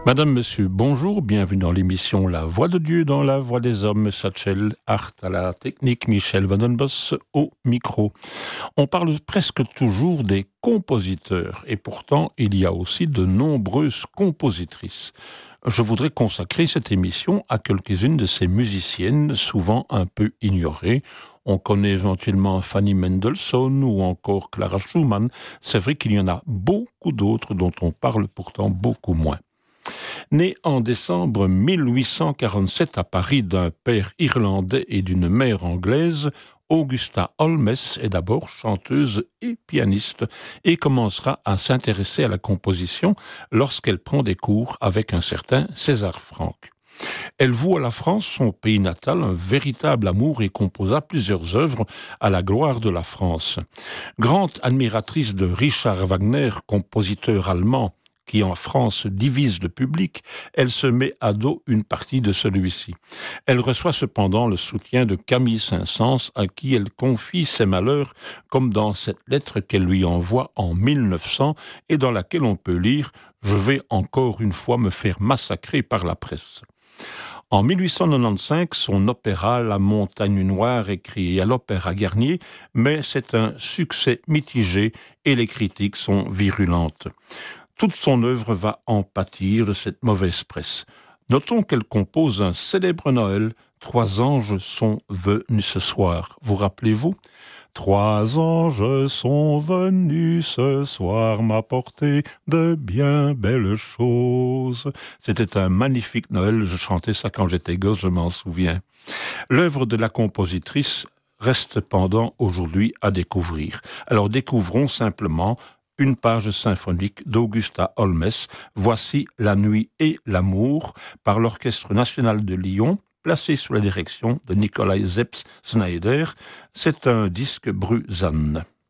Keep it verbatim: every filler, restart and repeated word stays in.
Madame, Monsieur, bonjour, bienvenue dans l'émission La Voix de Dieu dans la Voix des Hommes. Satchel Hart à la technique, Michel Vandenbos au micro. On parle presque toujours des compositeurs et pourtant il y a aussi de nombreuses compositrices. Je voudrais consacrer cette émission à quelques-unes de ces musiciennes souvent un peu ignorées. On connaît éventuellement Fanny Mendelssohn ou encore Clara Schumann. C'est vrai qu'il y en a beaucoup d'autres dont on parle pourtant beaucoup moins. Né en décembre mille huit cent quarante-sept à Paris d'un père irlandais et d'une mère anglaise, Augusta Holmes est d'abord chanteuse et pianiste et commencera à s'intéresser à la composition lorsqu'elle prend des cours avec un certain César Franck. Elle voue à la France, son pays natal, un véritable amour et composa plusieurs œuvres à la gloire de la France. Grande admiratrice de Richard Wagner, compositeur allemand, qui en France divise le public, elle se met à dos une partie de celui-ci. Elle reçoit cependant le soutien de Camille Saint-Saëns, à qui elle confie ses malheurs, comme dans cette lettre qu'elle lui envoie en mille neuf cents et dans laquelle on peut lire « Je vais encore une fois me faire massacrer par la presse ». En mille huit cent quatre-vingt-quinze, son opéra La Montagne Noire est créé à l'Opéra Garnier, mais c'est un succès mitigé et les critiques sont virulentes. Toute son œuvre va en pâtir de cette mauvaise presse. Notons qu'elle compose un célèbre Noël, « Trois anges sont venus ce soir ». Vous rappelez-vous ? Trois anges sont venus ce soir m'apporter de bien belles choses. C'était un magnifique Noël, je chantais ça quand j'étais gosse, je m'en souviens. L'œuvre de la compositrice reste cependant aujourd'hui à découvrir. Alors découvrons simplement une page symphonique d'Augusta Holmes. Voici La nuit et l'amour par l'Orchestre national de Lyon, placé sous la direction de Nikolai Zeps Snyder. C'est un disque Bruzan.